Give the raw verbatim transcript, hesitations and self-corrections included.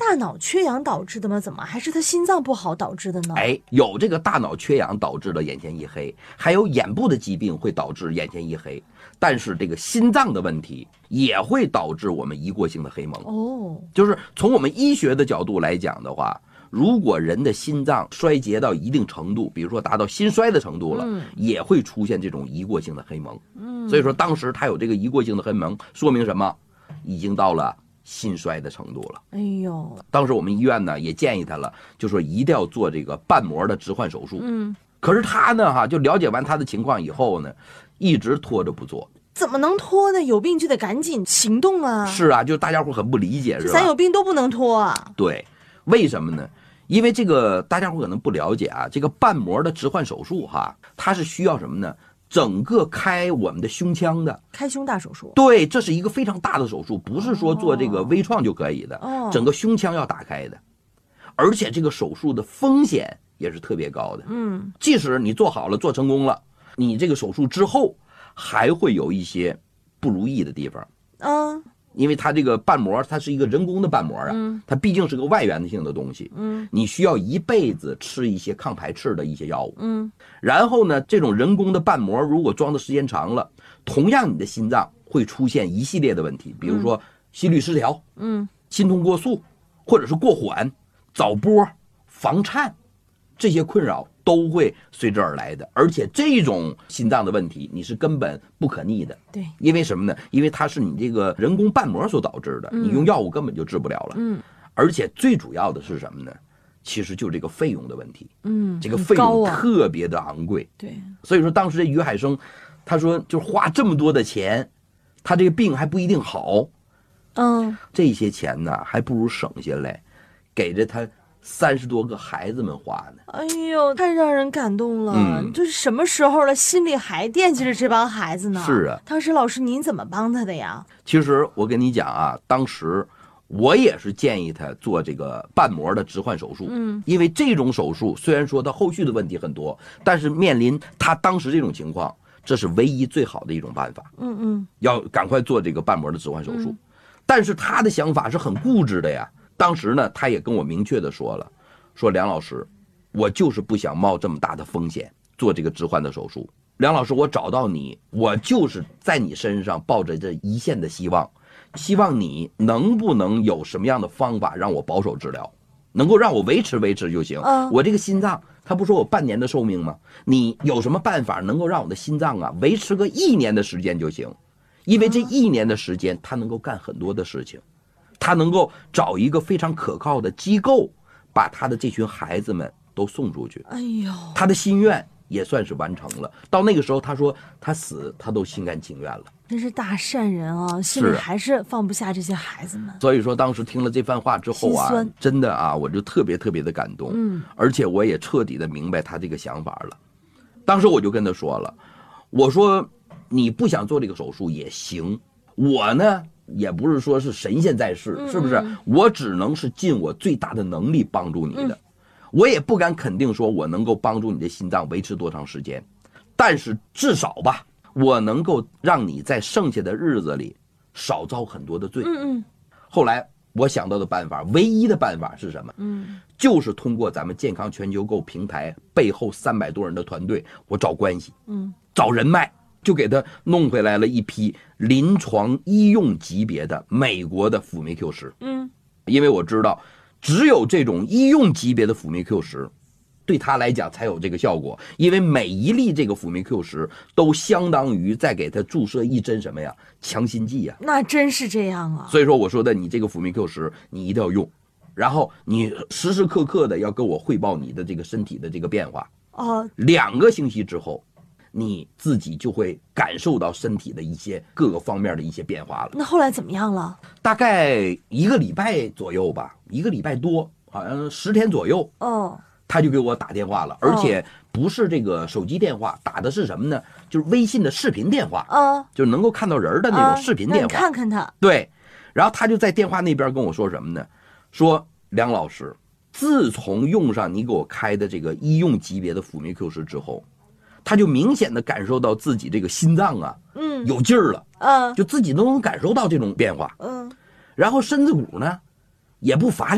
大脑缺氧导致的吗？怎么还是他心脏不好导致的呢？ 哎，有这个大脑缺氧导致的眼前一黑，还有眼部的疾病会导致眼前一黑，但是这个心脏的问题也会导致我们一过性的黑蒙。 哦， 就是从我们医学的角度来讲的话，如果人的心脏衰竭到一定程度，比如说达到心衰的程度了， 嗯、 也会出现这种一过性的黑蒙。 嗯， 所以说当时他有这个一过性的黑蒙，说明什么？已经到了心衰的程度了。 哎呦， 当时我们医院呢也建议他了，就说一定要做这个瓣膜的置换手术。 嗯， 可是他呢哈，就了解完他的情况以后呢，一直拖着不做。 怎么能拖呢？有病就得赶紧行动啊！ 是啊，就大家伙很不理解，是吧？ 咱有病都不能拖啊！ 对，为什么呢？因为这个大家伙可能不了解啊，这个瓣膜的置换手术哈，它是需要什么呢？整个开我们的胸腔的， 开胸大手术。 对，这是一个非常大的手术，不是说做这个微创就可以的， 哦、 整个胸腔要打开的，而且这个手术的风险也是特别高的。 嗯， 即使你做好了，做成功了，你这个手术之后还会有一些不如意的地方。 嗯。 因为它这个瓣膜，它是一个人工的瓣膜啊， 嗯、 它毕竟是个外源性的东西， 嗯， 你需要一辈子吃一些抗排斥的一些药物， 嗯， 然后呢，这种人工的瓣膜如果装的时间长了，同样你的心脏会出现一系列的问题，比如说心律失调， 嗯， 心动过速，或者是过缓、早搏、房颤，这些困扰都会随之而来的，而且这种心脏的问题你是根本不可逆的。 对， 因为什么呢？因为它是你这个人工瓣膜所导致的， 嗯、 你用药物根本就治不了了。 嗯， 而且最主要的是什么呢？其实就是这个费用的问题。 嗯， 这个费用啊、 特别的昂贵。 对， 所以说当时这于海生，他说就花这么多的钱，他这个病还不一定好。 嗯， 这些钱呢，还不如省下来，给着他三十多个孩子们花呢。 哎呦，太让人感动了！ 嗯， 就是什么时候了，心里还惦记着这帮孩子呢？ 是啊， 当时老师您怎么帮他的呀？ 其实我跟你讲啊，当时我也是建议他做这个瓣膜的置换手术。 嗯， 因为这种手术虽然说他后续的问题很多，但是面临他当时这种情况，这是唯一最好的一种办法。 嗯嗯， 要赶快做这个瓣膜的置换手术。 嗯、 但是他的想法是很固执的呀。当时呢，他也跟我明确的说了，说梁老师，我就是不想冒这么大的风险做这个置换的手术。梁老师，我找到你，我就是在你身上抱着这一线的希望，希望你能不能有什么样的方法让我保守治疗，能够让我维持维持就行。 嗯、 我这个心脏，他不说我半年的寿命吗？你有什么办法能够让我的心脏啊维持个一年的时间就行？因为这一年的时间，他能够干很多的事情。他能够找一个非常可靠的机构，把他的这群孩子们都送出去。 哎呦， 他的心愿也算是完成了。到那个时候，他说他死，他都心甘情愿了。 真是大善人啊，心里还是放不下这些孩子们。 所以说，当时听了这番话之后啊，真的啊，我就特别特别的感动。 嗯， 而且我也彻底的明白他这个想法了。当时我就跟他说了，我说你不想做这个手术也行，我呢。也不是说是神仙在世，是不是？我只能是尽我最大的能力帮助你的，我也不敢肯定说我能够帮助你的心脏维持多长时间，但是至少吧，我能够让你在剩下的日子里少遭很多的罪。 嗯嗯。 后来我想到的办法，唯一的办法是什么？ 嗯， 就是通过咱们健康全球购平台背后三百多人的团队，我找关系， 嗯， 找人脉。就给他弄回来了一批临床医用级别的美国的辅酶 Q 十。 嗯， 因为我知道，只有这种医用级别的辅酶 Q 十，对他来讲才有这个效果。因为每一粒这个辅酶 Q 十都相当于再给他注射一针什么呀？强心剂呀。 那真是这样啊！ 所以说我说的，你这个辅酶 Q 十你一定要用，然后你时时刻刻的要跟我汇报你的这个身体的这个变化。 哦， 两个星期之后。你自己就会感受到身体的一些各个方面的一些变化了。 那后来怎么样了？ 大概一个礼拜左右吧，一个礼拜多，好像十天左右。 哦， 他就给我打电话了，而且不是这个手机电话，打的是什么呢？就是微信的视频电话。 哦， 就是能够看到人的那种视频电话。 你看看他。 对，然后他就在电话那边跟我说什么呢？说梁老师，自从用上你给我开的这个医用级别的辅酶 Q 十之后。他就明显的感受到自己这个心脏啊， 嗯， 有劲儿了， 嗯， 就自己都能感受到这种变化， 嗯， 然后身子骨呢，也不乏